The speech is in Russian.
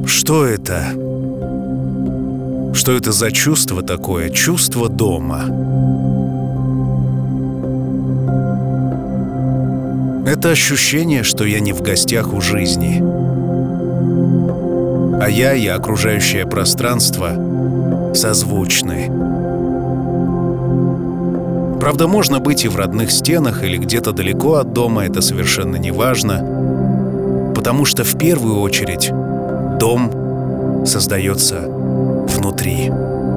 Что это? Что это за чувство такое? Чувство дома. Это ощущение, что я не в гостях у жизни, а я и окружающее пространство созвучны. Правда, можно быть и в родных стенах, или где-то далеко от дома, это совершенно не важно, потому что в первую очередь дом создается внутри.